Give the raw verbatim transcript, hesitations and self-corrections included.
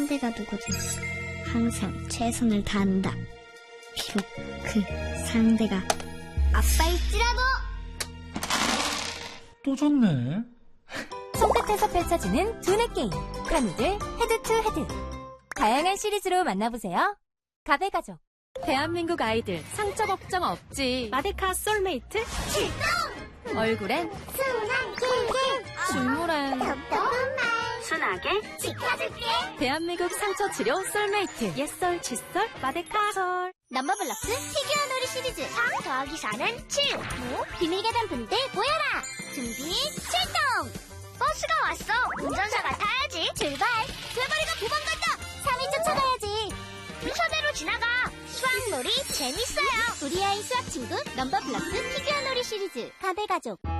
상대가 누구든 항상 최선을 다한다. 비록 그 상대가 아빠일지라도. 또 졌네. 손끝에서 펼쳐지는 두뇌 게임 카누들 헤드 투 헤드. 다양한 시리즈로 만나보세요. 가베가족. 대한민국 아이들 상처 걱정 없지. 마데카 솔메이트 출동. 얼굴엔 순한 킹킹, 줄무엔 답답한 말 순하게 지켜줄게. 대한민국 상처 치료 솔메이트. 옛설 칫솔 마데카 솔. 넘버블럭스 피규어 놀이 시리즈 삼 더하기 사는 칠. 뭐? 비밀 계단 분대 모여라. 준비 출동. 버스가 왔어. 운전사가 타야지. 출발. 대바리가 도망간다. 삼 위 쫓아가야지. 순서대로 지나가. 수학놀이 재밌어요. 우리 아이 수학 친구 넘버블럭스 피규어 놀이 시리즈 가베가족.